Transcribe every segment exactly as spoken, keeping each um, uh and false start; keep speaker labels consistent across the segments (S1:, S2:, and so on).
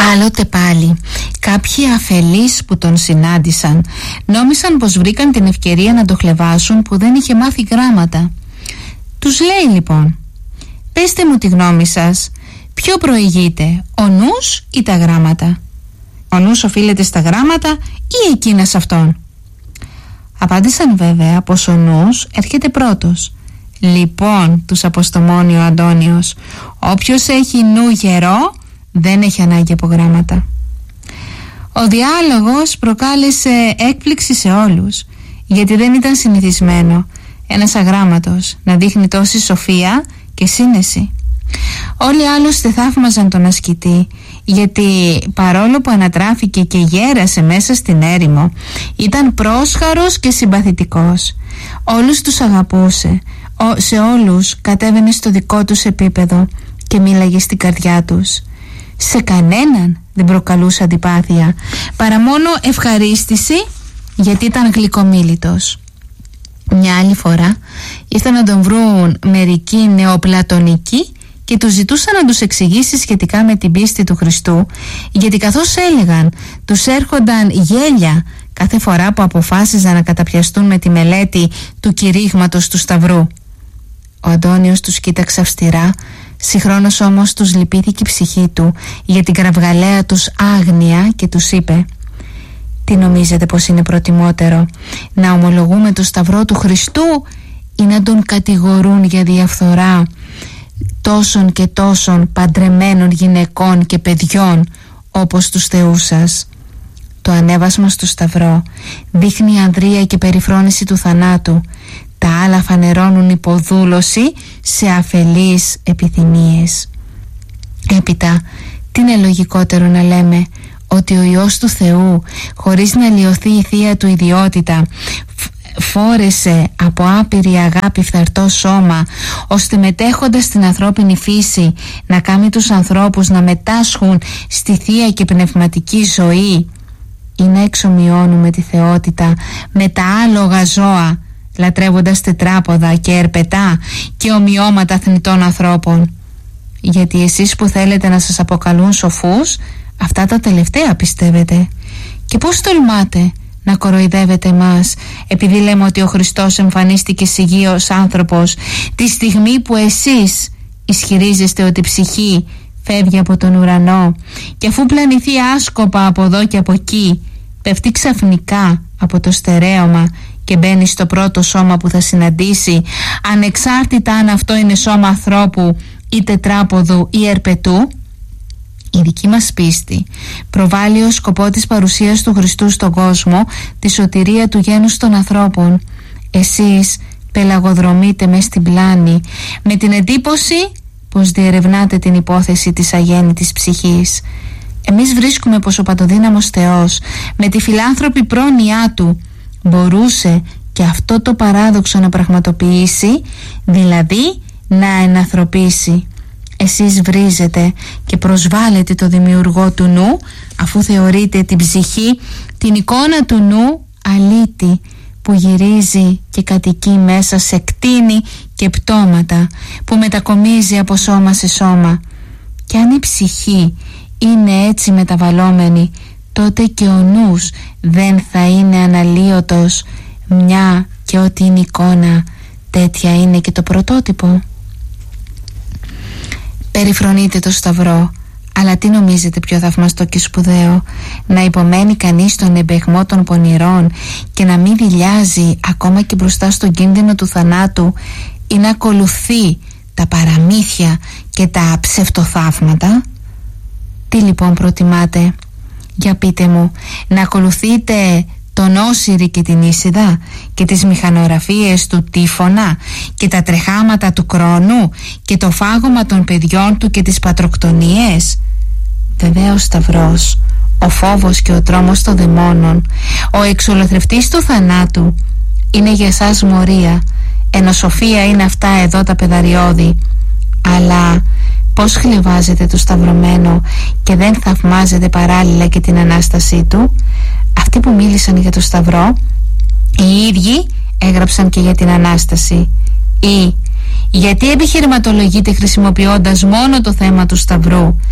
S1: Άλλοτε πάλι κάποιοι αφελείς που τον συνάντησαν νόμισαν πως βρήκαν την ευκαιρία να το χλεβάσουν που δεν είχε μάθει γράμματα. Τους λέει λοιπόν: πέστε μου τη γνώμη σας, ποιο προηγείται, ο νους ή τα γράμματα? Ο νους οφείλεται στα γράμματα ή εκείνα σε αυτόν? Απάντησαν βέβαια πως ο νους έρχεται πρώτος. Λοιπόν, τους αποστομώνει ο Αντώνιος, όποιος έχει νου γερό δεν έχει ανάγκη από γράμματα. Ο διάλογος προκάλεσε έκπληξη σε όλους, γιατί δεν ήταν συνηθισμένο ένας αγράμματος να δείχνει τόση σοφία και σύνεση. Όλοι άλλωστε θαύμαζαν τον ασκητή, γιατί παρόλο που ανατράφηκε και γέρασε μέσα στην έρημο, ήταν πρόσχαρος και συμπαθητικός. Όλους τους αγαπούσε, σε όλους κατέβαινε στο δικό τους επίπεδο και μίλαγε στην καρδιά τους. Σε κανέναν δεν προκαλούσε αντιπάθεια, παρά μόνο ευχαρίστηση, γιατί ήταν γλυκομίλητος. Μια άλλη φορά ήρθαν να τον βρουν μερικοί νεοπλατωνικοί και τους ζητούσαν να τους εξηγήσει σχετικά με την πίστη του Χριστού, γιατί καθώς έλεγαν τους έρχονταν γέλια κάθε φορά που αποφάσιζαν να καταπιαστούν με τη μελέτη του κηρύγματος του Σταυρού. Ο Αντώνιος τους κοίταξε αυστηρά, συγχρόνως όμως τους λυπήθηκε η ψυχή του για την κραυγαλαία τους άγνοια και τους είπε: τι νομίζετε πως είναι προτιμότερο, να ομολογούμε το Σταυρό του Χριστού ή να τον κατηγορούν για διαφθορά τόσων και τόσων παντρεμένων γυναικών και παιδιών όπως τους θεούς σας? Το ανέβασμα στο Σταυρό δείχνει ανδρεία και περιφρόνηση του θανάτου. Τα άλλα φανερώνουν υποδούλωση σε αφελείς επιθυμίες. Έπειτα, τι είναι λογικότερο να λέμε ότι ο Υιός του Θεού, χωρίς να λιωθεί η θεία του ιδιότητα, φόρεσε από άπειρη αγάπη φθαρτό σώμα, ώστε μετέχοντας στην ανθρώπινη φύση να κάνει τους ανθρώπους να μετάσχουν στη θεία και πνευματική ζωή, ή να εξομοιώνουμε τη θεότητα με τα άλογα ζώα, λατρεύοντας τετράποδα και ερπετά και ομοιώματα θνητών ανθρώπων? Γιατί εσείς που θέλετε να σας αποκαλούν σοφούς, αυτά τα τελευταία πιστεύετε. Και πώς τολμάτε να κοροϊδεύετε μας, επειδή λέμε ότι ο Χριστός εμφανίστηκε σιγίος άνθρωπος, τη στιγμή που εσείς ισχυρίζεστε ότι η ψυχή φεύγει από τον ουρανό και αφού πλανηθεί άσκοπα από εδώ και από εκεί, πέφτει ξαφνικά από το στερέωμα και μπαίνει στο πρώτο σώμα που θα συναντήσει, ανεξάρτητα αν αυτό είναι σώμα ανθρώπου ή τετράποδου ή ερπετού? Η δική μας πίστη προβάλλει ως σκοπό της παρουσίας του Χριστού στον κόσμο τη σωτηρία του γένους των ανθρώπων. Εσείς πελαγοδρομείτε μες στην πλάνη με την εντύπωση πως διερευνάτε την υπόθεση της αγέννητης ψυχής. Εμείς βρίσκουμε πως ο παντοδύναμος Θεός με τη φιλάνθρωπη πρόνοιά του μπορούσε και αυτό το παράδοξο να πραγματοποιήσει, δηλαδή να ενανθρωπίσει. Εσείς βρίζετε και προσβάλλετε το δημιουργό του νου, αφού θεωρείτε την ψυχή, την εικόνα του νου, αλήτη που γυρίζει και κατοικεί μέσα σε κτίνη και πτώματα, που μετακομίζει από σώμα σε σώμα. Και αν η ψυχή είναι έτσι μεταβαλλόμενη, τότε και ο νους δεν θα είναι αναλύωτος, μια και ό,τι είναι εικόνα, τέτοια είναι και το πρωτότυπο. Περιφρονείτε το Σταυρό, αλλά τι νομίζετε πιο θαυμαστό και σπουδαίο? Να υπομένει κανείς τον εμπεγμό των πονηρών και να μην δειλιάζει ακόμα και μπροστά στον κίνδυνο του θανάτου, ή να ακολουθεί τα παραμύθια και τα ψευτοθαύματα? Τι λοιπόν προτιμάτε? Για πείτε μου, να ακολουθείτε τον Όσηρη και την Ίσιδα και τις μηχανογραφίες του Τύφωνα και τα τρεχάματα του Κρόνου και το φάγωμα των παιδιών του και τις πατροκτονίες? Βεβαίως Σταυρός, ο φόβος και ο τρόμος των δαιμόνων, ο εξολοθρευτής του θανάτου είναι για σας μορία, ενώ σοφία είναι αυτά εδώ τα παιδαριώδη. Αλλά πώς χλεβάζετε το σταυρωμένο και δεν θαυμάζετε παράλληλα και την Ανάστασή του? Αυτοί που μίλησαν για το Σταυρό, οι ίδιοι έγραψαν και για την Ανάσταση. Ή γιατί επιχειρηματολογείτε χρησιμοποιώντας μόνο το θέμα του Σταυρού,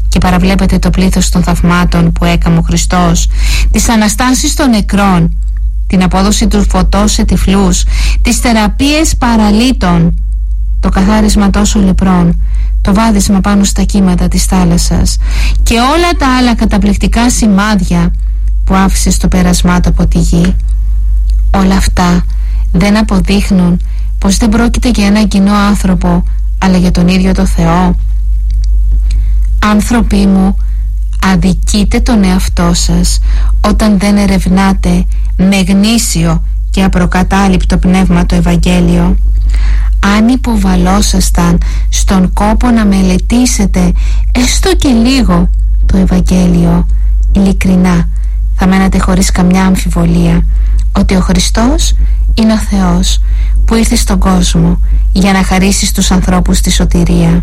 S1: και παραβλέπετε το πλήθος των θαυμάτων που έκαμε ο Χριστός, τις αναστάσεις των νεκρών, την απόδοση του φωτός σε τυφλούς, τις θεραπείες παραλύτων, το καθάρισμα τόσων λεπρών, το βάδισμα πάνω στα κύματα της θάλασσας και όλα τα άλλα καταπληκτικά σημάδια που άφησε στο πέρασμά του από τη γη. Όλα αυτά δεν αποδείχνουν πως δεν πρόκειται για ένα κοινό άνθρωπο, αλλά για τον ίδιο το Θεό? Άνθρωποι μου, αδικείτε τον εαυτό σας όταν δεν ερευνάτε με γνήσιο και απροκατάληπτο πνεύμα το Ευαγγέλιο. Αν υποβαλόσασταν στον κόπο να μελετήσετε έστω και λίγο το Ευαγγέλιο, ειλικρινά θα μένατε χωρίς καμιά αμφιβολία ότι ο Χριστός είναι ο Θεός που ήρθε στον κόσμο για να χαρίσει στους ανθρώπους τη σωτηρία.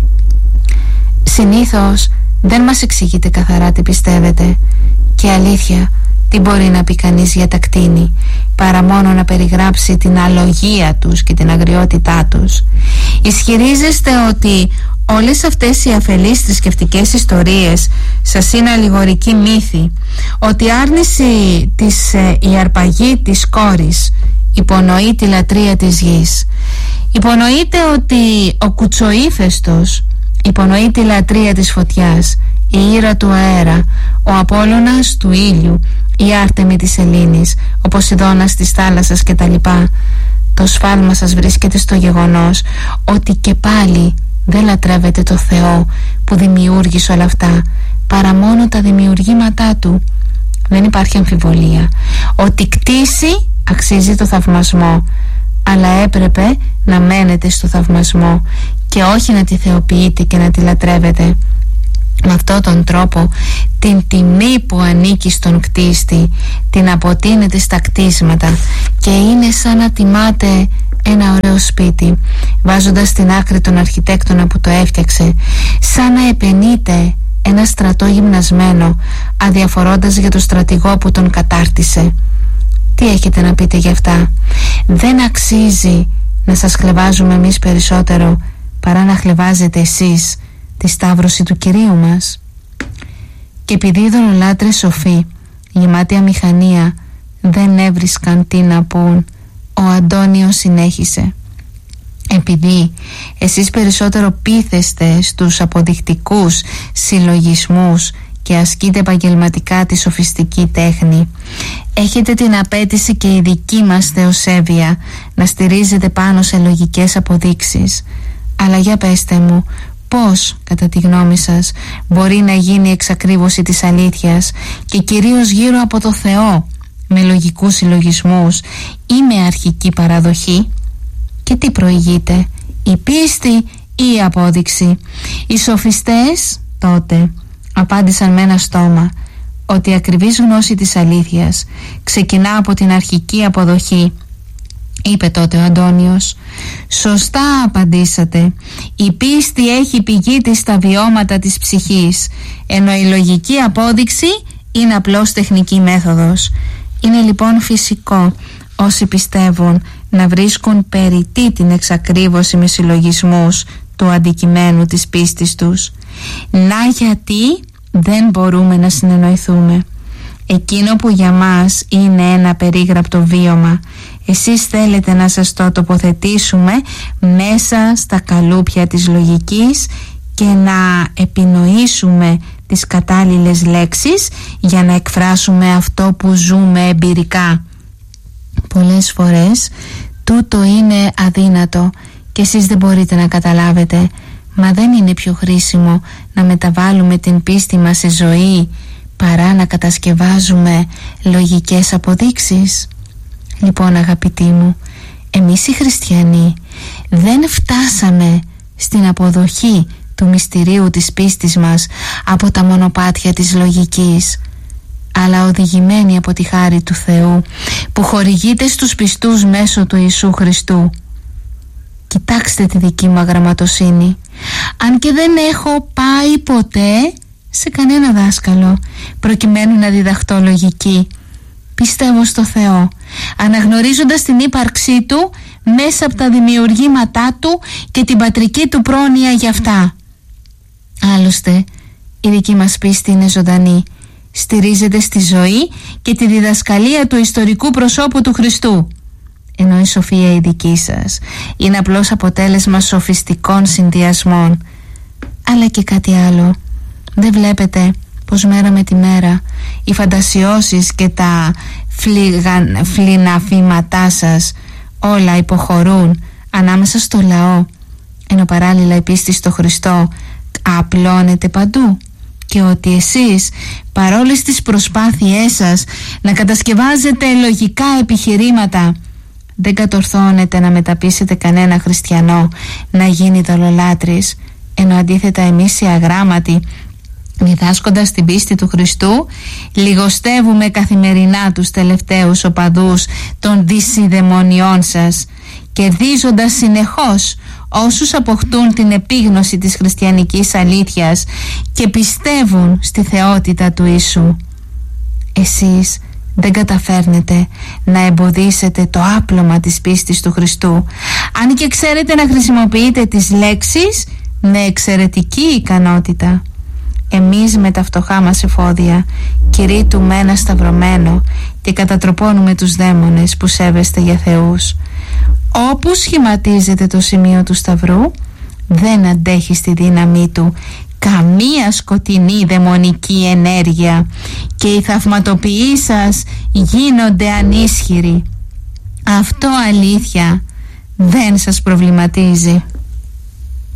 S1: Συνήθως δεν μας εξηγείτε καθαρά τι πιστεύετε, και αλήθεια τι μπορεί να πει κανείς για τα κτήνη παρά μόνο να περιγράψει την αλογία τους και την αγριότητά τους. Ισχυρίζεστε ότι όλες αυτές οι αφελείς θρησκευτικές ιστορίες σας είναι αλληγορική μύθη, ότι η άρνηση της ε, η αρπαγή της κόρης υπονοεί τη λατρεία της γης. Υπονοείται ότι ο Κουτσοΐφεστος υπονοεί τη λατρεία της φωτιάς, η Ήρα του αέρα, ο Απόλλωνας του ήλιου, η Άρτεμη της σελήνης, ο Ποσειδώνας της θάλασσας κτλ. Το σφάλμα σας βρίσκεται στο γεγονός ότι και πάλι δεν λατρεύετε το Θεό που δημιούργησε όλα αυτά, παρά μόνο τα δημιουργήματά Του. Δεν υπάρχει αμφιβολία ότι η κτήση αξίζει το θαυμασμό, αλλά έπρεπε να μένετε στο θαυμασμό και όχι να τη θεοποιείτε και να τη λατρεύετε. Με αυτόν τον τρόπο την τιμή που ανήκει στον κτίστη την αποτείνετε στα κτίσματα και είναι σαν να τιμάτε ένα ωραίο σπίτι βάζοντας στην άκρη τον αρχιτέκτονα που το έφτιαξε, σαν να επενείτε ένα στρατό γυμνασμένο αδιαφορώντας για το στρατηγό που τον κατάρτισε. Τι έχετε να πείτε γι' αυτά? Δεν αξίζει να σας χλεβάζουμε εμείς περισσότερο παρά να χλεβάζετε εσείς τη σταύρωση του Κυρίου μας? Και επειδή οι ειδωλολάτρες σοφοί, γεμάτοι αμηχανία, δεν έβρισκαν τι να πούν, ο Αντώνιος συνέχισε: επειδή εσείς περισσότερο πείθεστε στους αποδεικτικούς συλλογισμούς και ασκείτε επαγγελματικά τη σοφιστική τέχνη, έχετε την απέτηση και η δική μας θεοσέβεια να στηρίζετε πάνω σε λογικές αποδείξεις. Αλλά για πέστε μου, πώς, κατά τη γνώμη σας, μπορεί να γίνει η εξακρίβωση της αλήθειας και κυρίως γύρω από το Θεό, με λογικούς συλλογισμούς ή με αρχική παραδοχή? Και τι προηγείται, η πίστη ή η απόδειξη? Οι σοφιστές τότε απάντησαν με ένα στόμα ότι η ακριβής γνώση της αλήθειας ξεκινά από την αρχική αποδοχή. Είπε τότε ο Αντώνιος: σωστά απαντήσατε. Η πίστη έχει πηγή της στα βιώματα της ψυχής, ενώ η λογική απόδειξη είναι απλώς τεχνική μέθοδος. Είναι λοιπόν φυσικό όσοι πιστεύουν να βρίσκουν περιττή την εξακρίβωση με συλλογισμούς του αντικειμένου της πίστης τους. Να γιατί δεν μπορούμε να συνεννοηθούμε. Εκείνο που για μας είναι ένα περίγραπτο βίωμα, εσείς θέλετε να σας το τοποθετήσουμε μέσα στα καλούπια της λογικής και να επινοήσουμε τις κατάλληλες λέξεις για να εκφράσουμε αυτό που ζούμε εμπειρικά. Πολλές φορές τούτο είναι αδύνατο και εσείς δεν μπορείτε να καταλάβετε, μα δεν είναι πιο χρήσιμο να μεταβάλουμε την πίστη μας σε ζωή παρά να κατασκευάζουμε λογικές αποδείξεις? Λοιπόν, αγαπητοί μου, εμείς οι χριστιανοί δεν φτάσαμε στην αποδοχή του μυστηρίου της πίστης μας από τα μονοπάτια της λογικής, αλλά οδηγημένοι από τη χάρη του Θεού που χορηγείται στους πιστούς μέσω του Ιησού Χριστού. Κοιτάξτε τη δική μου αγραμματοσύνη. Αν και δεν έχω πάει ποτέ σε κανένα δάσκαλο προκειμένου να διδαχτώ λογική, πιστεύω στο Θεό, αναγνωρίζοντας την ύπαρξή Του μέσα από τα δημιουργήματά Του και την πατρική Του πρόνοια για αυτά. Άλλωστε, Η δική μας πίστη είναι ζωντανή. Στηρίζεται στη ζωή και τη διδασκαλία του ιστορικού προσώπου του Χριστού. Ενώ η σοφία η δική σας είναι απλώς αποτέλεσμα σοφιστικών συνδυασμών. Αλλά και κάτι άλλο. Δεν βλέπετε πως μέρα με τη μέρα οι φαντασιώσεις και τα φλιγαν, φλιναφήματά σας όλα υποχωρούν ανάμεσα στο λαό, ενώ παράλληλα η πίστη στο Χριστό απλώνεται παντού, και ότι εσείς παρόλες τις προσπάθειές σας να κατασκευάζετε λογικά επιχειρήματα δεν κατορθώνετε να μεταπείσετε κανένα χριστιανό να γίνει δολολάτρης, ενώ αντίθετα εμείς οι αγράμματοι, διδάσκοντας την πίστη του Χριστού, λιγοστεύουμε καθημερινά τους τελευταίους οπαδούς των δυσιδαιμονιών σας, κερδίζοντας συνεχώς όσους αποκτούν την επίγνωση της χριστιανικής αλήθειας και πιστεύουν στη θεότητα του Ιησού. Εσείς δεν καταφέρνετε να εμποδίσετε το άπλωμα της πίστης του Χριστού, αν και ξέρετε να χρησιμοποιείτε τις λέξεις με εξαιρετική ικανότητα. Εμείς με τα φτωχά μας εφόδια κηρύττουμε ένα σταυρωμένο και κατατροπώνουμε τους δαίμονες που σέβεστε για θεούς. Όπου σχηματίζεται το σημείο του σταυρού, δεν αντέχει στη δύναμή του καμία σκοτεινή δαιμονική ενέργεια και οι θαυματοποιοί σας γίνονται ανίσχυροι. Αυτό αλήθεια δεν σας προβληματίζει?